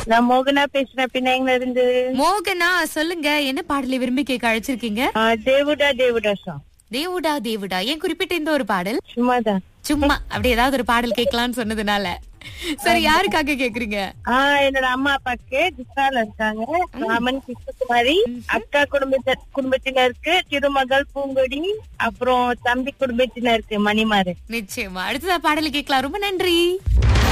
நான் மோகனா பேசுறேன், பின்னாங்கல இருந்து. மோகனா, சொல்லுங்க, என்ன பாடலை விரும்பி கேட்க அழைச்சிருக்கீங்க? தேவுடா தேவுடா சாங். தேவுடா தேவுடா, ஏன் குறிப்பிட்ட இந்த ஒரு பாடல்? சும்மாதான். சும்மா அப்படி ஏதாவது ஒரு பாடல் கேட்கலாம்னு சொன்னதுனால. சரி, யாருக்காக கேக்குறீங்க? என்னோட அம்மா அப்பாக்கு துக்கால இருக்காங்க, ராமன் கிருஷ்ணகுமாரி, அக்கா குடும்பத்தினருக்கு திருமகள் பூங்கொடி, அப்புறம் தம்பி குடும்பத்தினருக்கு மணிமாறு. நிச்சயமா அடுத்ததா பாடலை கேட்கலாம். ரொம்ப நன்றி.